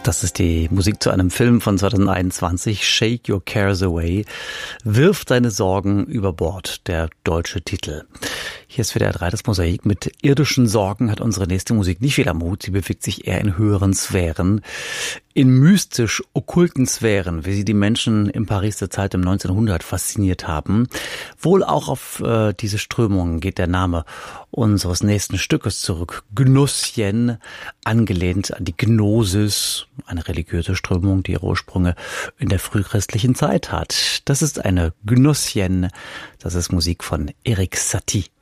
Das ist die Musik zu einem Film von 2021, Shake Your Cares Away. Wirf deine Sorgen über Bord, der deutsche Titel. Hier ist wieder WDR 3 das Mosaik. Mit irdischen Sorgen hat unsere nächste Musik nicht viel am Hut. Sie bewegt sich eher in höheren Sphären, in mystisch-okkulten Sphären, wie sie die Menschen im Paris der Zeit im 1900 fasziniert haben. Wohl auch auf diese Strömungen geht der Name unseres nächsten Stückes zurück. Gnossienne, angelehnt an die Gnosis, eine religiöse Strömung, die ihre Ursprünge in der frühchristlichen Zeit hat. Das ist eine Gnossienne, das ist Musik von Erik Satie.